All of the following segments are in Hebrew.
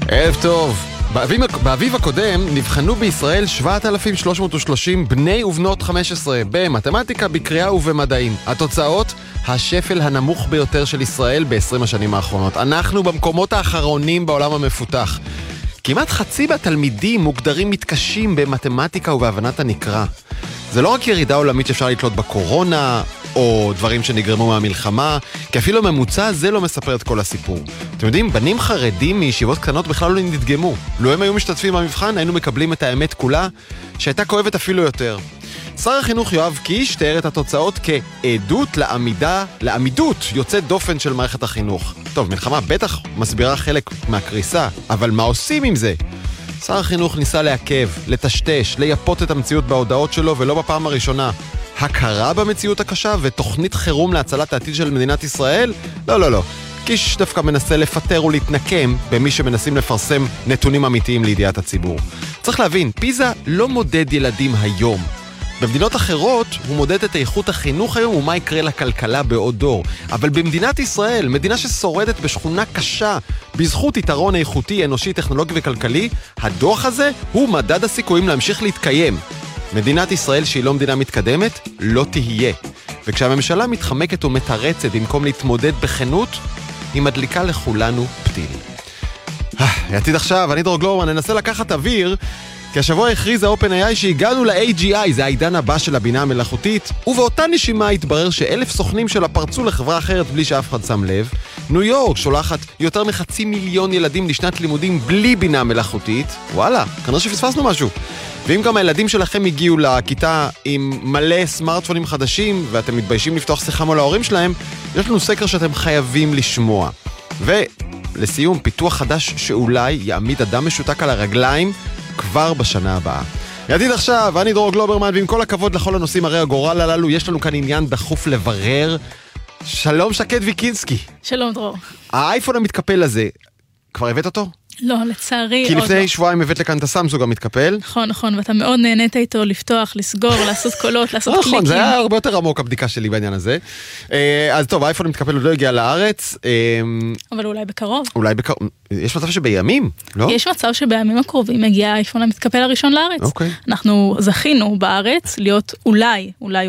ערב טוב. באביב הקודם נבחנו בישראל 7,330 בני ובנות 15 במתמטיקה, בקריאה ובמדעים. התוצאות, השפל הנמוך ביותר של ישראל ב-20 השנים האחרונות. אנחנו במקומות האחרונים בעולם המפותח. כמעט חצי מהתלמידים מוגדרים מתקשים במתמטיקה ובהבנת הנקרא. זה לא רק ירידה עולמית שאפשר לתלות בקורונה, או דברים שנגרמו מהמלחמה, כי אפילו הממוצע הזה לא מספר את כל הסיפור. אתם יודעים, בנים חרדים מישיבות קטנות בכלל לא נדגמו. לו הם היו משתתפים במבחן, היינו מקבלים את האמת כולה, שהייתה כואבת אפילו יותר. שר החינוך יואב קיש תיאר את התוצאות כעדות לעמידות יוצאת דופן של מערכת החינוך. טוב, מלחמה בטח מסבירה חלק מהקריסה, אבל מה עושים עם זה? שר החינוך ניסה לעכב, לטשטש, לייפות את המציאות בהודעות שלו, ולא בפעם הראשונה. הכרה במציאות הקשה ותוכנית חירום להצלת העתיד של מדינת ישראל? לא. קיש דווקא מנסה לפטר ולהתנקם במי שמנסים לפרסם נתונים אמיתיים לידיעת הציבור. צריך להבין, פיזה לא מודד ילדים היום. במדינות אחרות הוא מודד את איכות החינוך היום ומה יקרה לכלכלה בעוד דור. אבל במדינת ישראל, מדינה ששורדת בשכונה קשה, בזכות יתרון איכותי, אנושי, טכנולוגי וכלכלי, הדוח הזה הוא מדד הסיכויים להמשיך להתקיים. מדינת ישראל שהיא לא מדינה מתקדמת, לא תהיה. וכשהממשלה מתחמקת ומתרצת במקום להתמודד בכנות, היא מדליקה לכולנו פתיל. יתיד עכשיו, אני דרור גלורמן, ננסה לקחת אוויר, כי השבוע הכריזה OpenAI שהגענו ל-AGI, זה העידן הבא של הבינה המלאכותית, ובאותה נשימה התברר ש1,000 סוכנים שלה פרצו לחברה אחרת בלי שאף אחד שם לב. ניו יורק שולחת יותר מ500,000 ילדים לשנת לימודים בלי בינה מלאכותית. וואלה, כנראה שפספסנו משהו. ואם גם הילדים שלכם הגיעו לכיתה עם מלא סמארטפונים חדשים, ואתם מתביישים לפתוח שיחה מול ההורים שלהם, יש לנו סקר שאתם חייבים לשמוע. ולסיום, פיתוח חדש שאולי יעמיד אדם משותק על הרגליים כבר בשנה הבאה. ידיד עכשיו, אני דרור גלוברמן, ועם כל הכבוד לכל הנושאים הרי הגורל הללו, יש לנו כאן עניין דחוף לברר. שלום שקד ויקינסקי. שלום דרור. האייפון המתקפל הזה, כבר הבאת אותו? לא, לצערי. כי לפני שבועיים הבאת לכאן את הסמסונג המתקפל. נכון, ואתה מאוד נהנית איתו לפתוח, לסגור, לעשות קולות, לעשות קליקים. נכון, זה היה הרבה יותר עמוק הבדיקה שלי בעניין הזה. אז טוב, האייפון המתקפל עוד לא הגיע לארץ. אבל אולי בקרוב. יש מצב שבימים, לא? יש מצב שבימים הקרובים מגיע האייפון המתקפל הראשון לארץ. אוקיי. אנחנו זכינו בארץ להיות אולי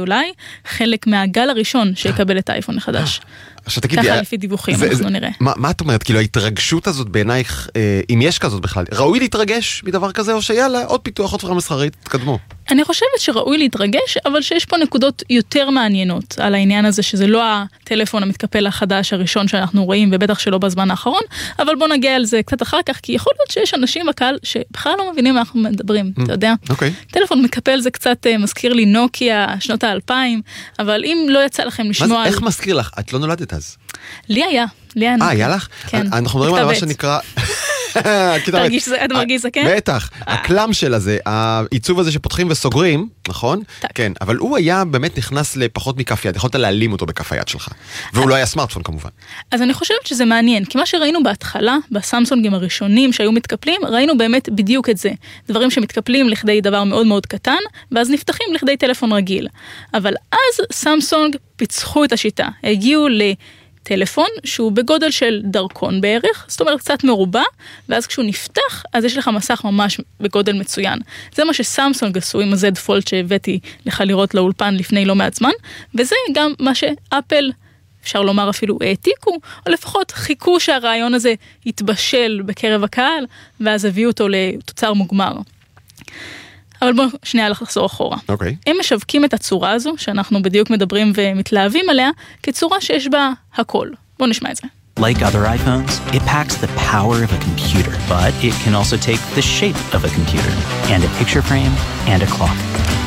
חלק מהגל הראשון שיקבל את האייפון החדש. ככה לפי דיווחים, אנחנו נראה. מה את אומרת? כאילו ההתרגשות הזאת בעינייך, אם יש כזאת בכלל, ראוי להתרגש מדבר כזה, או שיאללה, עוד פיתוח, עוד חברה מסחרית, תקדמו? אני חושבת שראוי להתרגש, אבל שיש פה נקודות יותר מעניינות על העניין הזה, שזה לא הטלפון המתקפל החדש הראשון שאנחנו רואים, ובטח שלא בזמן האחרון, אבל בוא נגיע על זה קצת אחר כך, כי יכול להיות שיש אנשים בקהל שבכלל לא מבינים מה אנחנו מדברים, אתה יודע? טלפון מתקפל זה קצת מזכיר לי נוקיה, שנות ה-2000, אבל אם לא יצא לכם לשמוע... איך מזכיר לך? את לא נולדת אז. לי היה נוקיה. היה לך? כן. אנחנו מדברים על מה שנקרא... אתה מרגיש זה, כן? בטח, הקלם של הזה, העיצוב הזה שפותחים וסוגרים, נכון? כן, אבל הוא היה באמת נכנס לפחות מכף יד, יכולת להעלים אותו בכף היד שלך, והוא לא היה סמארטפון כמובן. אז אני חושבת שזה מעניין, כי מה שראינו בהתחלה, בסמסונגים הראשונים שהיו מתקפלים, ראינו באמת בדיוק את זה, דברים שמתקפלים לכדי דבר מאוד מאוד קטן, ואז נפתחים לכדי טלפון רגיל. אבל אז סמסונג פיצחו את השיטה, הגיעו טלפון שהוא בגודל של דרכון בערך, זאת אומרת קצת מרובע, ואז כשהוא נפתח, אז יש לך מסך ממש בגודל מצוין. זה מה שסמסונג עשו עם ה-Z Fold שהבאתי לך לראות לאולפן לפני לא מעט זמן, וזה גם מה שאפל, אפשר לומר אפילו העתיקו, או לפחות חיכו שהרעיון הזה יתבשל בקרב הקהל, ואז הביאו אותו לתוצר מוגמר. אבל בואו שנייה לחזור אחורה. הם משווקים את הצורה הזו, שאנחנו בדיוק מדברים ומתלהבים עליה, כצורה שיש בה הכל. בואו נשמע את זה. Like other iPhones, it packs the power of a computer, but it can also take the shape of a computer, and a picture frame, and a clock.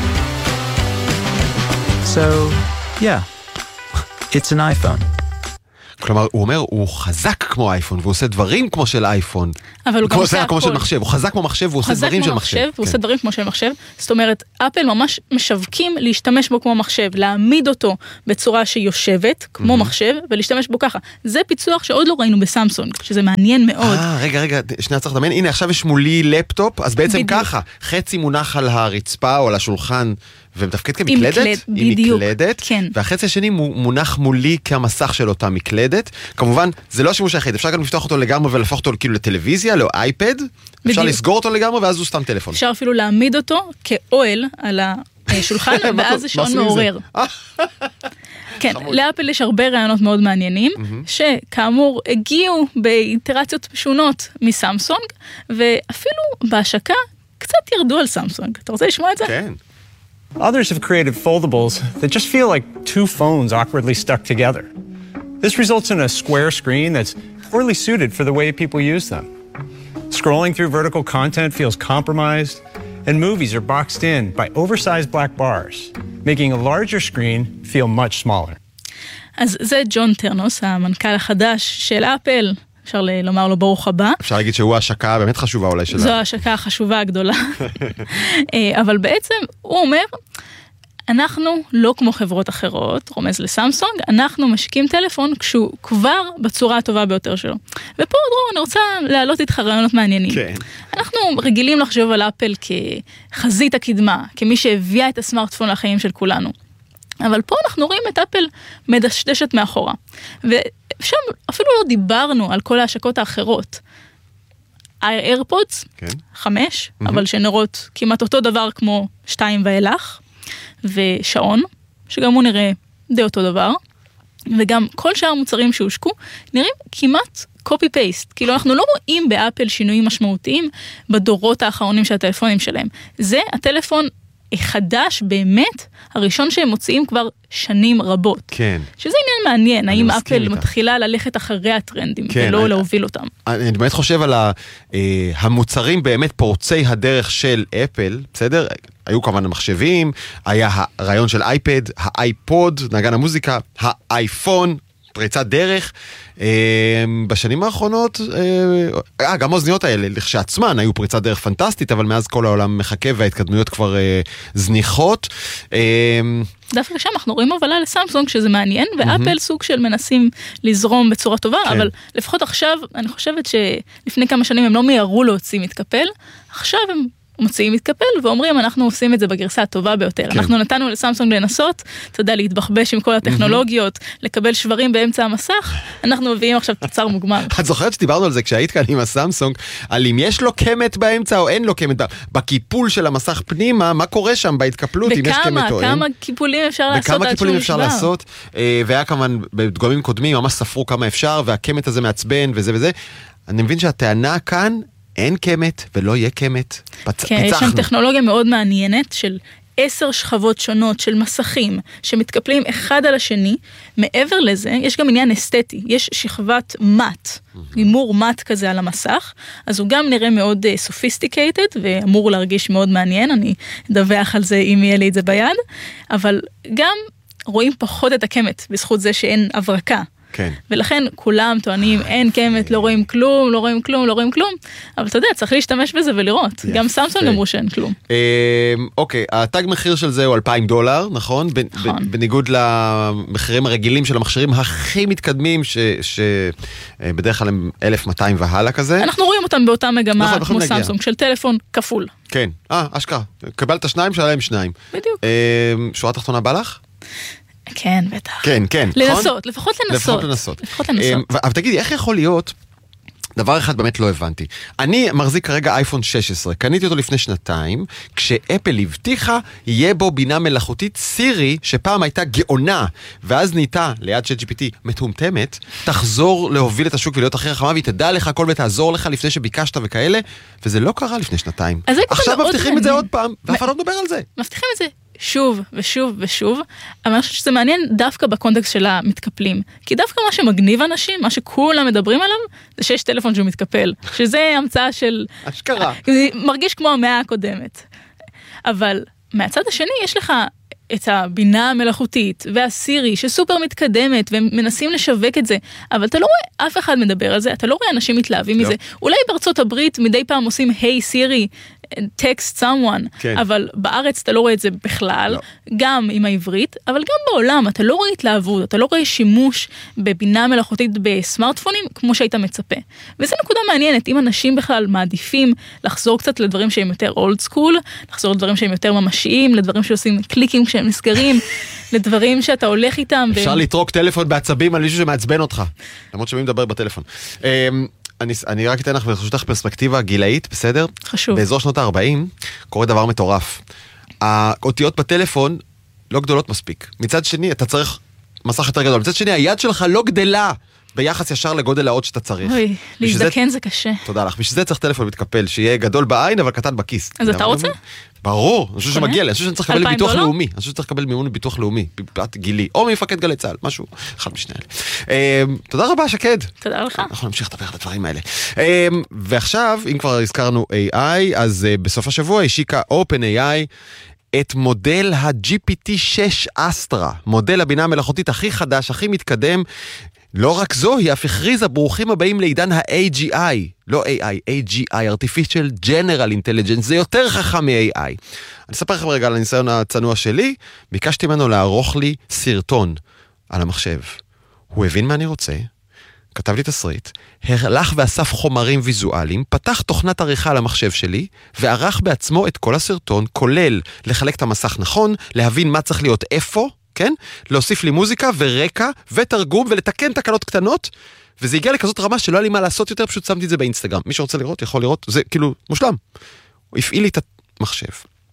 So, yeah, it's an iPhone. כלומר, הוא אומר, הוא חזק כמו אייפון, והוא עושה דברים כמו של אייפון. אבל הוא גם עושה כמו של מחשב, הוא חזק כמו מחשב, והוא עושה דברים של מחשב. הוא עושה דברים כמו של מחשב. זאת אומרת, אפל ממש משווקים להשתמש בו כמו מחשב, להעמיד אותו בצורה שיושבת, כמו מחשב, ולהשתמש בו ככה. זה פיצוח שעוד לא ראינו בסמסונג, שזה מעניין מאוד. רגע, שנייה צריך לדמיין, הנה עכשיו יש מולי לפטופ, אז בעצם ככה, חצי מונח על הרצפה או על השולחן ומתפקד כמקלדת, עם מקלדת, כן. והחצי השני מונח מולי כמסך של אותה מקלדת. כמובן, זה לא שימוש היחיד, אפשר גם לפתוח אותו לגמרי ולהפוך אותו כאילו לטלוויזיה, לא אייפד, אפשר לסגור אותו לגמרי ואז הוא סתם טלפון. אפשר אפילו להעמיד אותו כאוהל על השולחן, ואז זה שעון מעורר. כן, לאפל יש הרבה רעיונות מאוד מעניינים, שכאמור הגיעו באיטרציות שונות מסמסונג, ואפילו בהשקה קצת ירדו על סמסונג. אתה רוצה לשמוע את זה? כן. Others have created foldables that just feel like two phones awkwardly stuck together. This results in a square screen that's poorly suited for the way people use them. Scrolling through vertical content feels compromised, and movies are boxed in by oversized black bars, making a larger screen feel much smaller. אז זה ג'ון טרנוס, המנכ"ל החדש של אפל. אפשר לומר לו ברוך הבא. אפשר להגיד שהוא ההשקה באמת חשובה אולי שלה. זו ההשקה החשובה הגדולה. אבל בעצם הוא אומר, אנחנו לא כמו חברות אחרות, רומז לסמסונג, אנחנו משקים טלפון כשהוא כבר בצורה הטובה ביותר שלו. ופה דרור, אני רוצה להעלות איתך רעיונות מעניינים. כן. אנחנו רגילים לחשוב על אפל כחזית הקדמה, כמי שהביאה את הסמארטפון לחיים של כולנו. אבל פה אנחנו רואים את אפל מדשדשת מאחורה. ושם אפילו לא דיברנו על כל ההשקות האחרות. האיירפודס, 5, אבל שנראות כמעט אותו דבר כמו 2 ואילך, ושעון, שגם הוא נראה די אותו דבר, וגם כל שאר המוצרים שהושקו נראים כמעט קופי-פייסט. כאילו אנחנו לא רואים באפל שינויים משמעותיים בדורות האחרונים של הטלפונים שלהם. זה הטלפון חדש באמת, הראשון שהם מוציאים כבר שנים רבות. כן. שזה עניין מעניין, האם אפל מתחילה ללכת אחרי הטרנדים, ולא להוביל אותם. אני באמת חושב על המוצרים באמת פורצי הדרך של אפל, בסדר? היו כמובן המחשבים, היה הרעיון של אייפד, האייפוד, נגן המוזיקה, האייפון, פריצת דרך. בשנים האחרונות, גם האוזניות האלה, לכשעצמן היו פריצת דרך פנטסטית, אבל מאז כל העולם מחכה וההתקדמויות כבר זניחות. דווקא שם אנחנו רואים הובלה לסמסונג שזה מעניין, ואפל סוג של מנסים לזרום בצורה טובה, אבל לפחות עכשיו, אני חושבת שלפני כמה שנים הם לא מיירו להוציא מתקפל, עכשיו הם מוציאים מתקפל ואומרים אנחנו עושים את זה בגרסה הטובה ביותר. אנחנו נתנו לסמסונג לנסות, אתה יודע, להתבחבש עם כל הטכנולוגיות, לקבל שברים באמצע המסך, אנחנו מביאים עכשיו תוצר מוגמר. את זוכרת שדיברנו על זה כשהיית כאן עם הסמסונג, על אם יש לו קמת באמצע או אין לו קמת, בקיפול של המסך פנימה, מה קורה שם בהתקפלות, אם יש קמת או אין. וכמה קיפולים אפשר לעשות וכמה קיפולים אפשר לעשות, והיה כמובן בדגמים קודמים, ממש ספרו כמה אפשר, והקמת הזה מעצבן וזה וזה. אני מבין שהטענה כאן אין קמת ולא יהיה קמת. כן, יש שם טכנולוגיה מאוד מעניינת של 10 שכבות שונות של מסכים שמתקפלים אחד על השני. מעבר לזה, יש גם עניין אסתטי. יש שכבת מט, הימור מט כזה על המסך, אז הוא גם נראה מאוד סופיסטיקייטד ואמור להרגיש מאוד מעניין. אני אדווח על זה אם יהיה לי את זה ביד. אבל גם רואים פחות את הקמת בזכות זה שאין הברקה. כן. ולכן כולם טוענים, אין קמת, לא רואים כלום, לא רואים כלום, לא רואים כלום. אבל אתה יודע, צריך להשתמש בזה ולראות. גם סמסונג אמרו שאין כלום. אוקיי, התג מחיר של זה הוא $2,000, נכון? בניגוד למחירים הרגילים של המכשירים הכי מתקדמים, שבדרך כלל הם 1,200 והלאה כזה. אנחנו רואים אותם באותה מגמה כמו סמסונג, של טלפון כפול. כן, אשכרה. קבלת 2, שלהם 2. בדיוק. שורה תחתונה בא לך? כן, בטח. כן, כן. לנסות, לפחות לנסות. אבל תגידי, איך יכול להיות, דבר אחד באמת לא הבנתי. אני מחזיק כרגע אייפון 16, קניתי אותו לפני 2 כשאפל הבטיחה, יהיה בו בינה מלאכותית סירי, שפעם הייתה גאונה, ואז נהייתה, ליד ChatGPT, מטומטמת, תחזור להוביל את השוק ולהיות אחרי החמה, והיא תדע לך הכל ותעזור לך לפני שביקשת וכאלה, וזה לא קרה לפני 2. עכשיו מבטיחים את זה עוד פעם, ואף אחד לא מדבר על זה. מבטיחים את זה שוב ושוב ושוב, אבל אני חושבת שזה מעניין דווקא בקונטקסט של המתקפלים. כי דווקא מה שמגניב אנשים, מה שכולם מדברים עליו, זה שיש טלפון שהוא מתקפל. שזה המצאה של... אשכרה. זה מרגיש כמו המאה הקודמת. אבל מהצד השני יש לך את הבינה המלאכותית והסירי שסופר מתקדמת והם מנסים לשווק את זה, אבל אתה לא רואה אף אחד מדבר על זה, אתה לא רואה אנשים מתלהבים מזה. אולי בארצות הברית מדי פעם עושים היי סירי, text someone, כן. אבל בארץ אתה לא רואה את זה בכלל, גם עם העברית, אבל גם בעולם אתה לא רואה התלהבות, אתה לא רואה שימוש בבינה מלאכותית בסמארטפונים כמו שהיית מצפה. וזו נקודה מעניינת, אם אנשים בכלל מעדיפים לחזור קצת לדברים שהם יותר old school, לחזור לדברים שהם יותר ממשיים, לדברים שעושים קליקים כשהם נסגרים, לדברים שאתה הולך איתם. אפשר לטרוק טלפון בעצבים על מישהו שמעצבן אותך, למרות שמי מדבר בטלפון. אני רק אתן לך וחשוב לך פרספקטיבה גילאית, בסדר? חשוב. באזור שנות ה-40 קורה דבר מטורף. האותיות בטלפון לא גדולות מספיק. מצד שני, אתה צריך מסך יותר גדול. מצד שני, היד שלך לא גדלה ביחס ישר לגודל האות שאתה צריך. אוי, להזדקן זה קשה. תודה לך. בשביל זה צריך טלפון מתקפל, שיהיה גדול בעין אבל קטן בכיס. אז אתה רוצה? ברור, אני חושב שמגיע לי, אני חושב שאני צריך לקבל ביטוח $2,000? לאומי, אני חושב שצריך לקבל מימון ביטוח לאומי, בפלט גילי, או ממפקד גלי צהל, משהו, אחד משני אלה. תודה רבה, שקד. תודה לך. אנחנו נמשיך לדבר על הדברים האלה. ועכשיו, אם כבר הזכרנו AI, אז בסוף השבוע השיקה OpenAI את מודל ה-GPT-6 אסטרה, מודל הבינה המלאכותית הכי חדש, הכי מתקדם. לא רק זו, היא אף הכריזה ברוכים הבאים לעידן ה-AGI, לא AI, AGI, Artificial General Intelligence, זה יותר חכם מ-AI. אני אספר לכם רגע על הניסיון הצנוע שלי, ביקשתי ממנו לערוך לי סרטון על המחשב. הוא הבין מה אני רוצה, כתב לי תסריט, הלך ואסף חומרים ויזואליים, פתח תוכנת עריכה על המחשב שלי, וערך בעצמו את כל הסרטון, כולל לחלק את המסך נכון, להבין מה צריך להיות איפה, כן? להוסיף לי מוזיקה ורקע ותרגום ולתקן תקלות קטנות, וזה הגיע לכזאת רמה שלא היה לי מה לעשות יותר, פשוט שמתי את זה באינסטגרם. מי שרוצה לראות יכול לראות, זה כאילו מושלם. הוא הפעיל לי את המחשב.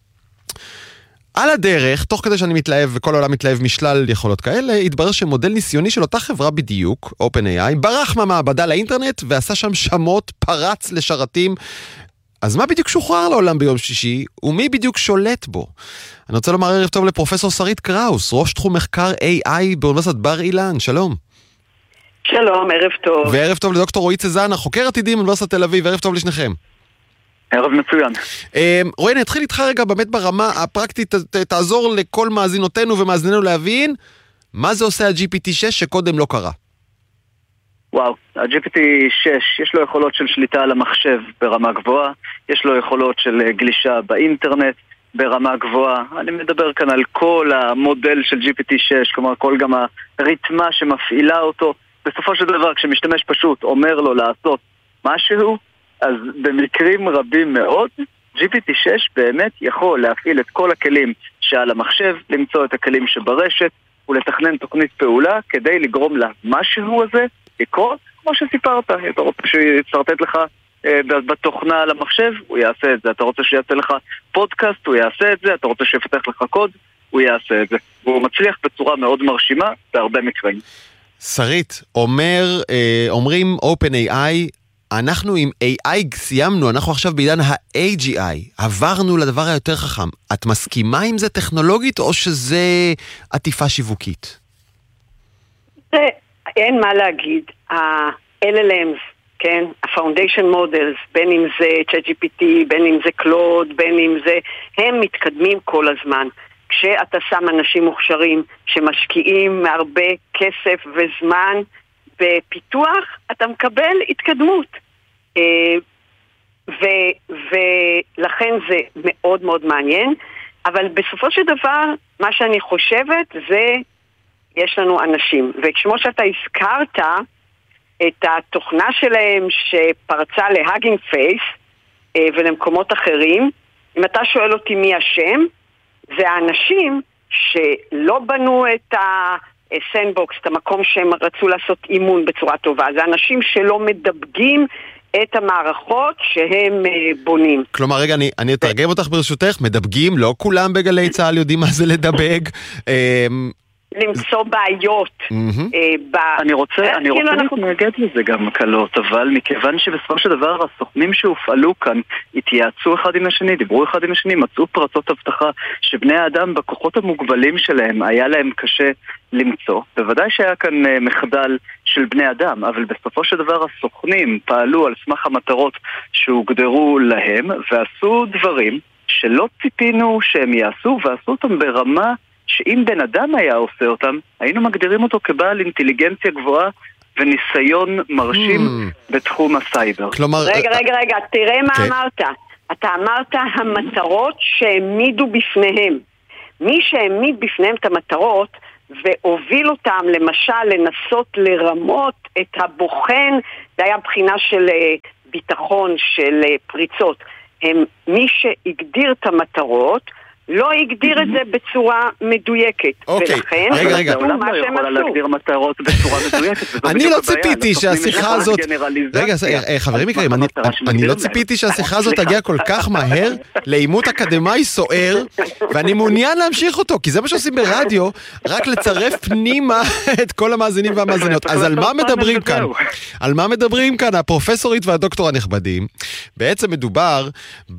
על הדרך, תוך כדי שאני מתלהב וכל העולם מתלהב משלל יכולות כאלה, התברר שמודל ניסיוני של אותה חברה בדיוק, OpenAI, ברח מהמעבדה לאינטרנט ועשה שם שמות, פרץ לשרתים. אז מה בדיוק שוחרר לעולם ביום שישי, ומי בדיוק שולט בו? אני רוצה לומר ערב טוב לפרופסור שרית קראוס, ראש תחום מחקר AI באוניברסיטת בר אילן, שלום. שלום, ערב טוב. וערב טוב לדוקטור רועי צזנה, חוקר עתידים באוניברסיטת תל אביב, ערב טוב לשניכם. ערב מצוין. רועי, אני אתחיל איתך רגע באמת ברמה הפרקטית, תעזור לכל מאזינותינו ומאזיננו להבין, מה זה עושה ה-GPT-6 שקודם לא קרה? וואו, ה-GPT-6 יש לו יכולות של שליטה על המחשב ברמה גבוהה, יש לו יכולות של גלישה באינטרנט ברמה גבוהה. אני מדבר כאן על כל המודל של GPT-6, כלומר כל גם הריתמה שמפעילה אותו. בסופו של דבר, כשמשתמש פשוט אומר לו לעשות משהו, אז במקרים רבים מאוד, GPT-6 באמת יכול להפעיל את כל הכלים שעל המחשב, למצוא את הכלים שברשת, ולתכנן תוכנית פעולה כדי לגרום למשהו הזה לקרות, כמו שסיפרת. אתה רוצה שיצרטט לך בתוכנה על המחשב, הוא יעשה את זה. אתה רוצה שיעשה לך פודקאסט, הוא יעשה את זה. אתה רוצה שיפתח לך קוד, הוא יעשה את זה. והוא מצליח בצורה מאוד מרשימה בהרבה מקרים. שרית, אומרים OpenAI, אנחנו עם AI סיימנו, אנחנו עכשיו בעידן ה-AGI, עברנו לדבר היותר חכם. את מסכימה עם זה טכנולוגית או שזה עטיפה שיווקית? אין מה להגיד. ה-LLMs, כן? ה-Foundation Models, בין אם זה ChatGPT, בין אם זה Claude, בין אם זה... הם מתקדמים כל הזמן. כשאתה שם אנשים מוכשרים שמשקיעים הרבה כסף וזמן בפיתוח, אתה מקבל התקדמות. ולכן זה מאוד מאוד מעניין. אבל בסופו של דבר, מה שאני חושבת זה, יש לנו אנשים. וכמו שאתה הזכרת, את התוכנה שלהם שפרצה להאגינג פייס ולמקומות אחרים, אם אתה שואל אותי מי השם, זה האנשים שלא בנו את הסנדבוקס, את המקום שהם רצו לעשות אימון בצורה טובה. זה אנשים שלא מדבגים את המערכות שהם בונים. כלומר, רגע, אני אתרגם אותך ברשותך, מדבגים, לא כולם בגלי צהל יודעים מה זה לדבג. למצוא בעיות. אני רוצה להתנגד לזה גם קלות, אבל מכיוון שבסופו של דבר הסוכנים שהופעלו כאן התייעצו אחד עם השני, דיברו אחד עם השני, מצאו פרצות הבטחה שבני האדם בכוחות המוגבלים שלהם היה להם קשה למצוא. בוודאי שהיה כאן מחדל של בני אדם, אבל בסופו של דבר הסוכנים פעלו על סמך המטרות שהוגדרו להם, ועשו דברים שלא ציפינו שהם יעשו, ועשו אותם ברמה שאם בן אדם היה עושה אותם, היינו מגדירים אותו כבעל אינטליגנציה גבוהה וניסיון מרשים בתחום הסייבר. כלומר... רגע, תראה מה אמרת. אתה אמרת המטרות שהעמידו בפניהם. מי שהעמיד בפניהם את המטרות והוביל אותם, למשל, לנסות לרמות את הבוחן, זה היה בחינה של ביטחון, של פריצות. הם מי שהגדיר את המטרות, לא הגדיר את זה בצורה מדויקת. ולכן, רגע. העולם לא יכולה להגדיר מטרות בצורה מדויקת. אני לא ציפיתי שהשיחה הזאת... רגע, חברים יקרים, אני לא ציפיתי שהשיחה הזאת תגיע כל כך מהר לעימות אקדמי סוער, ואני מעוניין להמשיך אותו, כי זה מה שעושים ברדיו, רק לצרף פנימה את כל המאזינים והמאזינות. אז על מה מדברים כאן? על מה מדברים כאן הפרופסורית והדוקטור הנכבדים? בעצם מדובר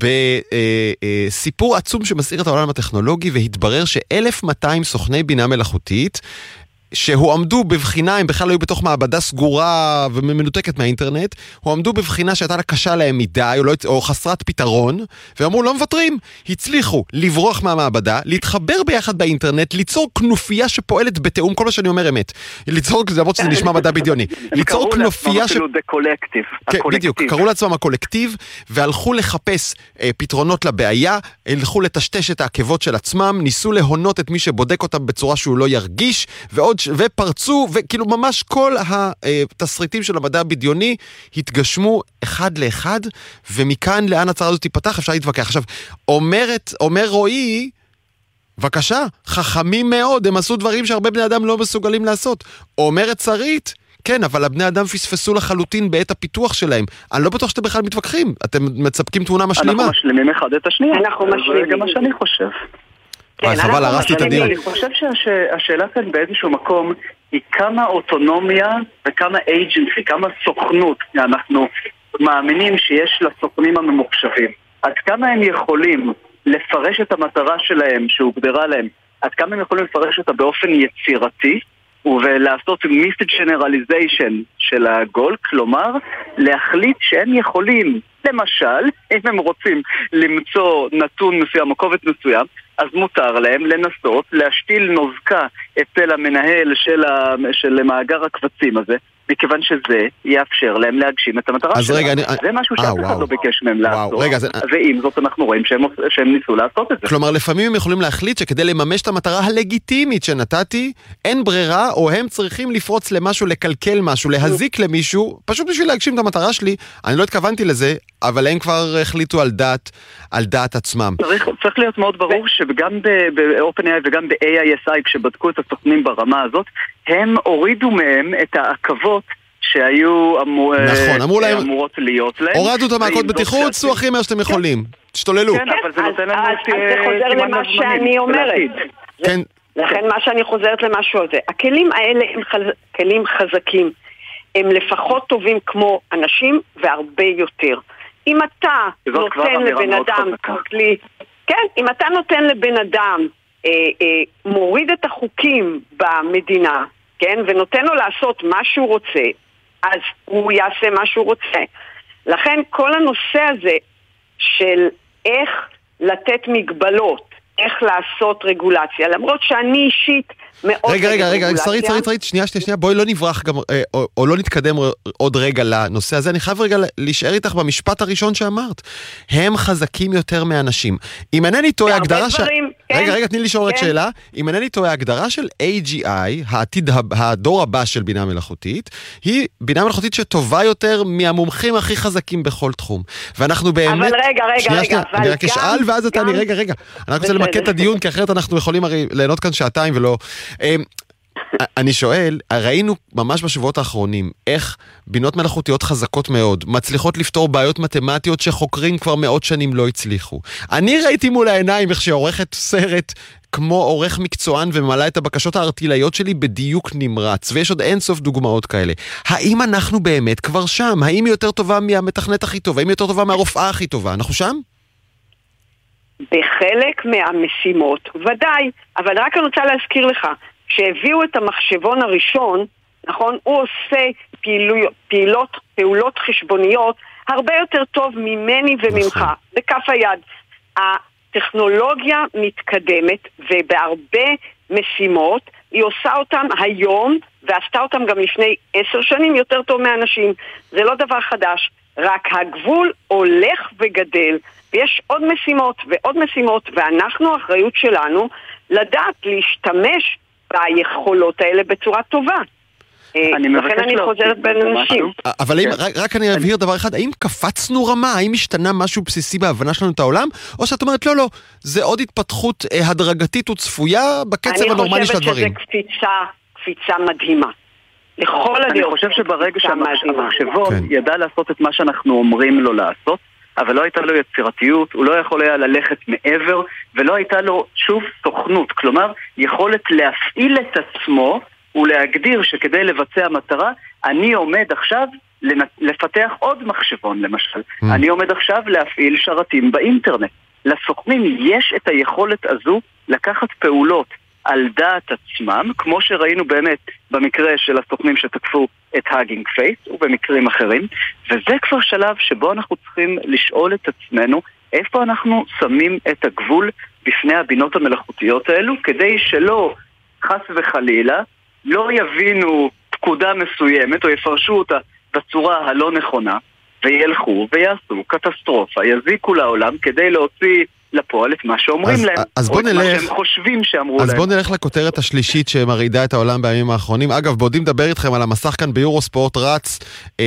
בסיפור עצום שמסעיר את העולם הטכנולוגי, והתברר ש1,200 סוכני בינה מלאכותית שהועמדו בבחינה, הם בכלל היו בתוך מעבדה סגורה ומנותקת מהאינטרנט, הועמדו בבחינה שהייתה לה קשה להם מדי או חסרת פתרון, ואמרו לא מוותרים, הצליחו לברוח מהמעבדה, להתחבר ביחד באינטרנט, ליצור כנופיה שפועלת בתאום, כל מה שאני אומר אמת, ליצור, למרות שזה נשמע מדע בדיוני, ליצור כנופיה בדיוק, קראו לעצמם הקולקטיב, והלכו לחפש פתרונות לבעיה, הלכו לטשטש את העקבות של עצמם, ניסו להונות את מי שבודק אותם בצורה שהוא לא ירגיש, ופרצו, וכאילו ממש כל התסריטים של המדע הבדיוני התגשמו אחד לאחד, ומכאן לאן הצרה הזאת תיפתח, אפשר להתווכח. עכשיו, אומר רועי, בבקשה, חכמים מאוד, הם עשו דברים שהרבה בני אדם לא מסוגלים לעשות. אומרת שרית, כן, אבל הבני אדם פספסו לחלוטין בעת הפיתוח שלהם. אני לא בטוח שאתם בכלל מתווכחים, אתם מצפקים תמונה משלימה. אנחנו משלימים אחד את השנייה. זה גם מה שאני חושב. חבל, הרסתי את הדיון. אני חושב שהשאלה כאן באיזשהו מקום היא כמה אוטונומיה וכמה אייג'נסי, כמה סוכנות אנחנו מאמינים שיש לסוכנים הממוחשבים. עד כמה הם יכולים לפרש את המטרה שלהם שהוגדרה להם, עד כמה הם יכולים לפרש אותה באופן יצירתי ולעשות message generalization של הגול, כלומר להחליט שהם יכולים, למשל, אם הם רוצים למצוא נתון מסוים או קובץ מסוים, אז מותר להם לנסות להשתיל נוזקה אצל המנהל של מאגר הקבצים הזה, מכיוון שזה יאפשר להם להגשים את המטרה שלהם. זה משהו שאף אחד לא ביקש מהם לעשות, ועם זאת אנחנו רואים שהם ניסו לעשות את זה. כלומר, לפעמים הם יכולים להחליט שכדי לממש את המטרה הלגיטימית שנתתי, אין ברירה, או הם צריכים לפרוץ למשהו, לקלקל משהו, להזיק למישהו, פשוט בשביל להגשים את המטרה שלי. אני לא התכוונתי לזה, אבל הם כבר החליטו על דעת עצמם. צריך להיות מאוד ברור שגם ב-OpenAI וגם ב-AISI, כשבדקו את הסוכנים ברמה הזאת, הם הורידו מהם את העקבות שהיו אמורות להיות להם. הורדו את המעקות בטיחות, צאו הכי מה שאתם יכולים. תשתוללו. כן, אבל זה נותן לנו... אז זה חוזר למה שאני אומרת. לכן מה שאני חוזרת למשהו הזה. הכלים האלה הם כלים חזקים. הם לפחות טובים כמו אנשים והרבה יותר. אם אתה נותן לבן אדם כלי... כן, אם אתה נותן לבן אדם מוריד את החוקים במדינה, כן, ונותן לו לעשות מה שהוא רוצה, אז הוא יעשה מה שהוא רוצה. לכן כל הנושא הזה של איך לתת מגבלות, איך לעשות רגולציה, למרות שאני אישית מאוד... רגע, שרית, שנייה, בואי לא נברח גם, או לא נתקדם עוד רגע לנושא הזה, אני חייב רגע להישאר איתך במשפט הראשון שאמרת. הם חזקים יותר מאנשים. אם אינני טועה הגדרה של... רגע, תני לי לשאול רק שאלה. אם אינני טועה הגדרה של AGI, הדור הבא של בינה מלאכותית, היא בינה מלאכותית שטובה יותר מהמומחים הכי חזקים בכל תחום. ואנחנו באמת... אבל רגע. אני רק אשאל ואז אתה... רגע. אני רוצה למקד את הדיון, כי אחרת אנחנו יכולים הרי ליהנות כאן שעתיים ולא... אני שואל, ראינו ממש בשבועות האחרונים איך בינות מלאכותיות חזקות מאוד מצליחות לפתור בעיות מתמטיות שחוקרים כבר מאות שנים לא הצליחו. אני ראיתי מול העיניים איך שעורכת סרט כמו עורך מקצוען וממלא את הבקשות הארטילאיות שלי בדיוק נמרץ, ויש עוד אין סוף דוגמאות כאלה. האם אנחנו באמת כבר שם? האם היא יותר טובה מהמתכנת הכי טוב? האם היא יותר טובה מהרופאה הכי טובה? אנחנו שם? בחלק מהמשימות, ודאי, אבל רק אני רוצה להזכיר לך, כשהביאו את המחשבון הראשון, נכון, הוא עושה פעולות חשבוניות הרבה יותר טוב ממני וממך, בכף היד. הטכנולוגיה מתקדמת, ובהרבה משימות היא עושה אותם היום, ועשתה אותם גם לפני 10 שנים יותר טוב מאנשים. זה לא דבר חדש. רק הגבול הולך וגדל, ויש עוד משימות ועוד משימות, ואנחנו, האחריות שלנו, לדעת להשתמש ביכולות האלה בצורה טובה. לכן אני חוזרת בין אנשים. אבל רק אני אבהיר דבר אחד, האם קפצנו רמה? האם השתנה משהו בסיסי בהבנה שלנו את העולם? או שאת אומרת, לא, זה עוד התפתחות הדרגתית וצפויה בקצב הנורמלי של הדברים? אני חושבת שזה קפיצה מדהימה. אני חושב שברגע שהמחשבון ידע לעשות את מה שאנחנו אומרים לו לעשות, אבל לא הייתה לו יצירתיות, הוא לא יכול היה ללכת מעבר, ולא הייתה לו שוב סוכנות, כלומר, יכולת להפעיל את עצמו, ולהגדיר שכדי לבצע מטרה, אני עומד עכשיו לפתח עוד מחשבון, למשל. אני עומד עכשיו להפעיל שרתים באינטרנט. לסוכנים יש את היכולת הזו לקחת פעולות על דעת עצמם, כמו שראינו באמת במקרה של הסוכנים שתקפו את הגינג פייס, ובמקרים אחרים, וזה כבר שלב שבו אנחנו צריכים לשאול את עצמנו, איפה אנחנו שמים את הגבול בפני הבינות המלאכותיות האלו, כדי שלא, חס וחלילה, לא יבינו פקודה מסוימת או יפרשו אותה בצורה הלא נכונה וילכו ויעשו קטסטרופה, יזיקו לעולם כדי להוציא לפועל את מה שאומרים להם או את מה שהם חושבים שאמרו להם. אז בואו נלך לכותרת השלישית שמרעידה את העולם בימים האחרונים. אגב, בעודים לדבר איתכם על המסך כאן ביורוספורט רץ